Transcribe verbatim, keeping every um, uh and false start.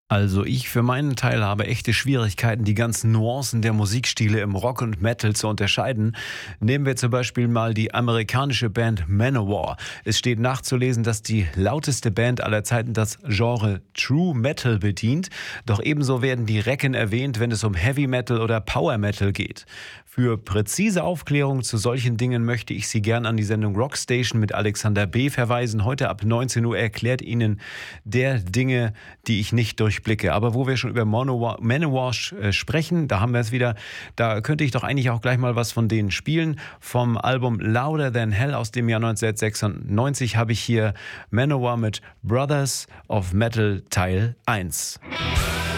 Also ich für meinen Teil habe echte Schwierigkeiten, die ganzen Nuancen der Musikstile im Rock und Metal zu unterscheiden. Nehmen wir zum Beispiel mal die amerikanische Band Manowar. Es steht nachzulesen, dass die lauteste Band aller Zeiten das Genre True Metal bedient. Doch ebenso werden die Recken erwähnt, wenn es um Heavy Metal oder Power Metal geht. Für präzise Aufklärung zu solchen Dingen möchte ich Sie gern an die Sendung Rockstation mit Alexander B. verweisen. Heute ab neunzehn Uhr erklärt Ihnen der Dinge, die ich nicht durchblicke. Aber wo wir schon über Manowar, Manowar äh, sprechen, da haben wir es wieder, da könnte ich doch eigentlich auch gleich mal was von denen spielen. Vom Album Louder Than Hell aus dem Jahr neunzehnhundertsechsundneunzig habe ich hier Manowar mit Brothers of Metal Teil eins.